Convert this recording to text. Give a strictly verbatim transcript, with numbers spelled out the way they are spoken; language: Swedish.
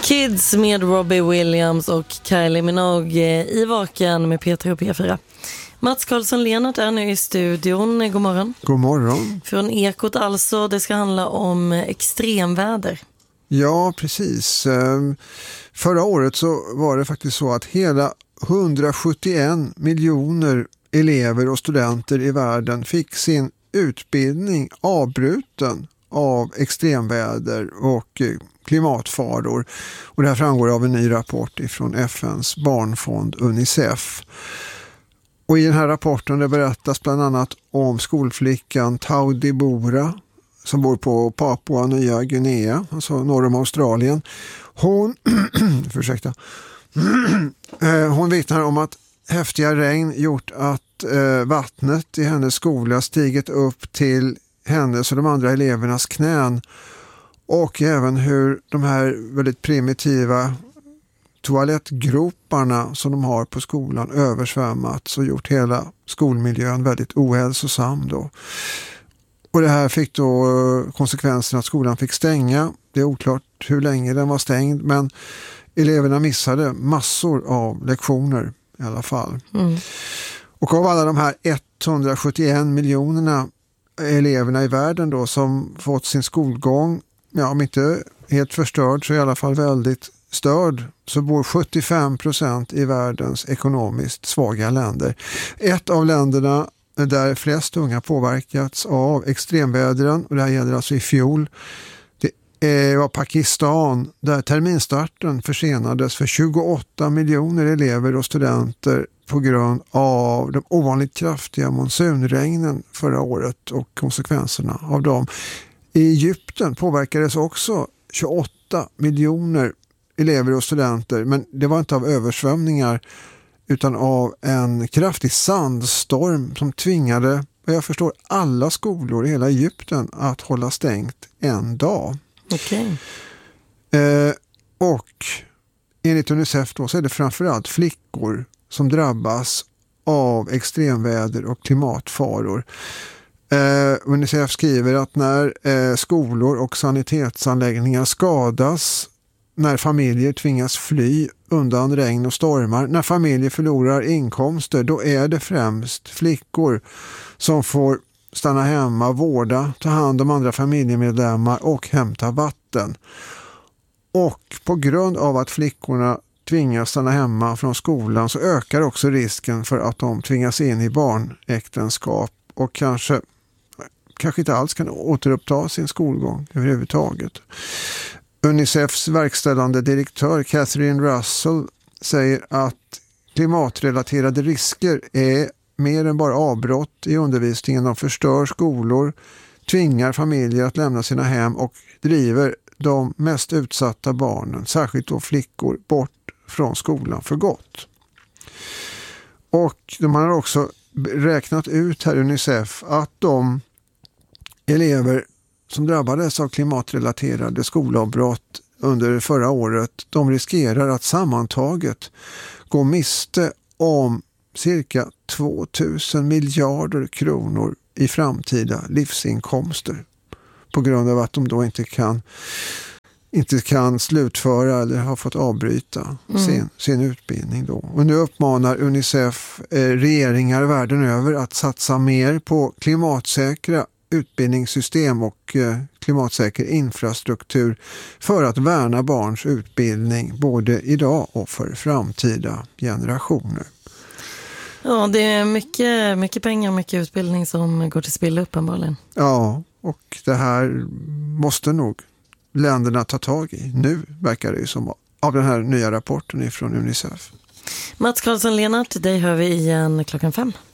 Kids med Robbie Williams och Kylie Minogue i Vaken med P tre och P fyra. Mats Karlsson-Lenart är nu i studion. God morgon. God morgon. Från Ekot alltså, det ska handla om extremväder. Ja, precis. Förra året så var det faktiskt så att hela hundrasjuttioen miljoner elever och studenter i världen fick sin utbildning avbruten av extremväder och klimatfaror. Och det här framgår av en ny rapport från F N:s barnfond Unicef. Och i den här rapporten det berättas bland annat om skolflickan Taudi Bora som bor på Papua Nya Guinea, alltså norr om Australien. Hon, ursäkta, hon vittnar om att häftiga regn gjort att eh, vattnet i hennes skola stigit upp till hennes och de andra elevernas knän. Och även hur de här väldigt primitiva toalettgroparna som de har på skolan översvämmats och gjort hela skolmiljön väldigt ohälsosam då. Och det här fick då konsekvensen att skolan fick stänga. Det är oklart hur länge den var stängd, men eleverna missade massor av lektioner i alla fall. Mm. Och av alla de här hundrasjuttioen miljonerna eleverna i världen då som fått sin skolgång, ja, om inte helt förstörd så i alla fall väldigt störd, så bor sjuttiofem procent i världens ekonomiskt svaga länder. Ett av länderna där flest unga påverkats av extremvädren, och det här gäller alltså i fjol, det var Pakistan där terminstarten försenades för tjugoåtta miljoner elever och studenter på grund av de ovanligt kraftiga monsunregnen förra året och konsekvenserna av dem. I Egypten påverkades också tjugoåtta miljoner elever och studenter, men det var inte av översvämningar utan av en kraftig sandstorm som tvingade, vad jag förstår, alla skolor i hela Egypten att hålla stängt en dag. Okej. Eh, och enligt Unicef då så är det framförallt flickor som drabbas av extremväder och klimatfaror. Eh, Unicef skriver att när eh, skolor och sanitetsanläggningar skadas, när familjer tvingas fly undan regn och stormar, när familjer förlorar inkomster, då är det främst flickor som får stanna hemma, vårda, ta hand om andra familjemedlemmar och hämta vatten. Och på grund av att flickorna tvingas stanna hemma från skolan så ökar också risken för att de tvingas in i barnäktenskap och kanske, kanske inte alls kan återuppta sin skolgång överhuvudtaget. Unicefs verkställande direktör Catherine Russell säger att klimatrelaterade risker är mer än bara avbrott i undervisningen. De förstör skolor, tvingar familjer att lämna sina hem och driver de mest utsatta barnen, särskilt då flickor, bort från skolan för gott. Och de har också räknat ut här Unicef att de elever som drabbades av klimatrelaterade skolavbrott under förra året, de riskerar att sammantaget gå miste om cirka tvåtusen miljarder kronor i framtida livsinkomster på grund av att de då inte kan inte kan slutföra eller har fått avbryta mm. sin, sin utbildning då. Och nu uppmanar Unicef eh, regeringar världen över att satsa mer på klimatsäkra utbildningssystem och eh, klimatsäker infrastruktur för att värna barns utbildning både idag och för framtida generationer. Ja, det är mycket, mycket pengar och mycket utbildning som går till spilla uppenbarligen. Ja, och det här måste nog länderna ta tag i. Nu verkar det ju som av den här nya rapporten från Unicef. Mats Karlsson-Lenart, dig hör vi igen klockan fem.